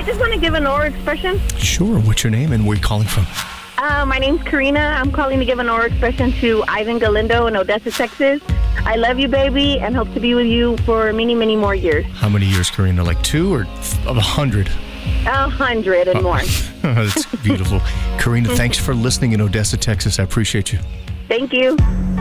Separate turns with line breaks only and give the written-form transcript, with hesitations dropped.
I just want to give an oral expression.
Sure. What's your name and where are you calling from?
My name's Karina. I'm calling to give an oral expression to Ivan Galindo in Odessa, Texas. I love you, baby, and hope to be with you for many, many more years.
How many years, Karina? Like 2 or 100?
100 and more.
That's beautiful. Karina, thanks for listening in Odessa, Texas. I appreciate you.
Thank you.